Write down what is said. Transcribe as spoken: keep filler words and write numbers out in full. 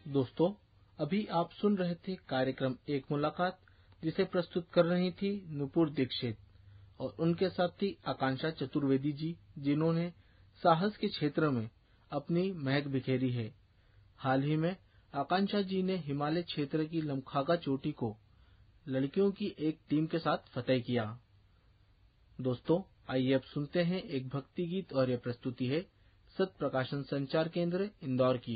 दोस्तों, अभी आप सुन रहे थे कार्यक्रम एक मुलाकात, जिसे प्रस्तुत कर रही थी नुपुर दीक्षित और उनके साथ थी आकांक्षा चतुर्वेदी जी, जिन्होंने साहस के क्षेत्र में अपनी महक बिखेरी है। हाल ही में आकांक्षा जी ने हिमालय क्षेत्र की लमखागा चोटी को लड़कियों की एक टीम के साथ फतेह किया। दोस्तों, आइए अब सुनते हैं एक भक्ति गीत और यह प्रस्तुति है सत प्रकाशन संचार केंद्र इंदौर की।